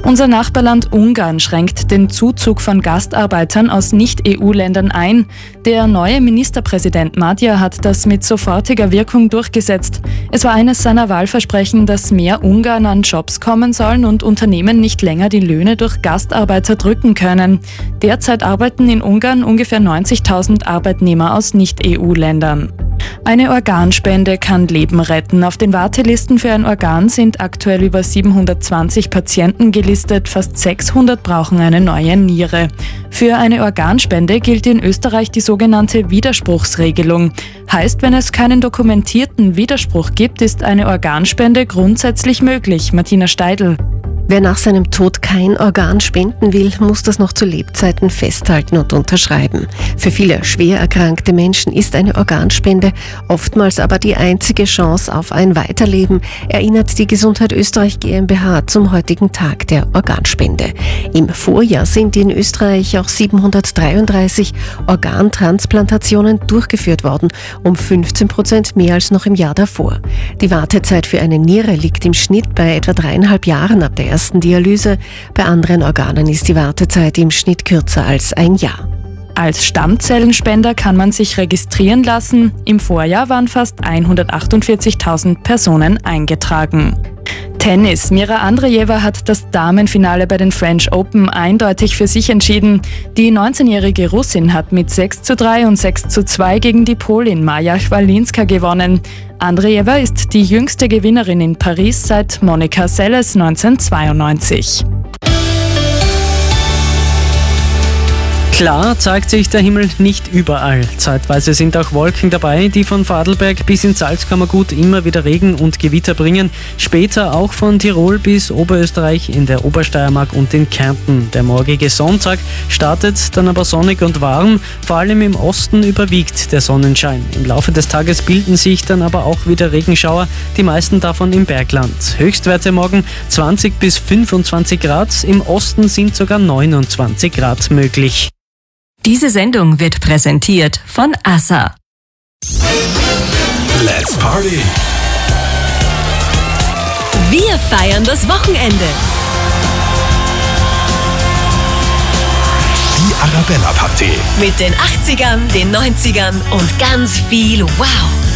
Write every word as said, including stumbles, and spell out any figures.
Unser Nachbarland Ungarn schränkt den Zuzug von Gastarbeitern aus Nicht-E U-Ländern ein. Der neue Ministerpräsident Magyar hat das mit sofortiger Wirkung durchgesetzt. Es war eines seiner Wahlversprechen, dass mehr Ungarn an Jobs kommen sollen und Unternehmen nicht länger die Löhne durch Gastarbeiter drücken können. Derzeit arbeiten in Ungarn ungefähr neunzigtausend Arbeitnehmer aus Nicht-E U-Ländern. Eine Organspende kann Leben retten. Auf den Wartelisten für ein Organ sind aktuell über siebenhundertzwanzig Patienten gelistet, fast sechshundert brauchen eine neue Niere. Für eine Organspende gilt in Österreich die sogenannte Widerspruchsregelung. Heißt, wenn es keinen dokumentierten Widerspruch gibt, ist eine Organspende grundsätzlich möglich. Martina Steidl. Wer nach seinem Tod kein Organ spenden will, muss das noch zu Lebzeiten festhalten und unterschreiben. Für viele schwer erkrankte Menschen ist eine Organspende oftmals aber die einzige Chance auf ein Weiterleben, erinnert die Gesundheit Österreich GmbH zum heutigen Tag der Organspende. Im Vorjahr sind in Österreich auch siebenhundertdreiunddreißig Organtransplantationen durchgeführt worden, um fünfzehn Prozent mehr als noch im Jahr davor. Die Wartezeit für eine Niere liegt im Schnitt bei etwa dreieinhalb Jahren ab der ersten Dialyse. Bei anderen Organen ist die Wartezeit im Schnitt kürzer als ein Jahr. Als Stammzellenspender kann man sich registrieren lassen. Im Vorjahr waren fast hundertachtundvierzigtausend Personen eingetragen. Tennis. Mira Andreeva hat das Damenfinale bei den French Open eindeutig für sich entschieden. Die neunzehnjährige Russin hat mit sechs zu drei und sechs zu zwei gegen die Polin Maja Chwalinska gewonnen. Andreeva ist die jüngste Gewinnerin in Paris seit Monica Seles neunzehnhundertzweiundneunzig. Klar zeigt sich der Himmel nicht überall. Zeitweise sind auch Wolken dabei, die von Vorarlberg bis ins Salzkammergut immer wieder Regen und Gewitter bringen. Später auch von Tirol bis Oberösterreich, in der Obersteiermark und in Kärnten. Der morgige Sonntag startet dann aber sonnig und warm. Vor allem im Osten überwiegt der Sonnenschein. Im Laufe des Tages bilden sich dann aber auch wieder Regenschauer, die meisten davon im Bergland. Höchstwerte morgen zwanzig bis fünfundzwanzig Grad. Im Osten sind sogar neunundzwanzig Grad möglich. Diese Sendung wird präsentiert von Assa. Let's Party! Wir feiern das Wochenende. Die Arabella Party. Mit den achtzigern, den neunzigern und ganz viel Wow.